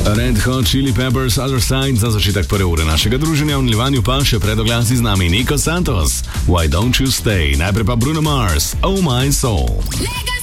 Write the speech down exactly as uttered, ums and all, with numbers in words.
Red Hot Chili Peppers Other Side za začetek prve ure našega druženja. V nadaljevanju pa še pred oglasi z nami Nico Santos, Why Don't You Stay, najprej pa Bruno Mars, Oh My Soul.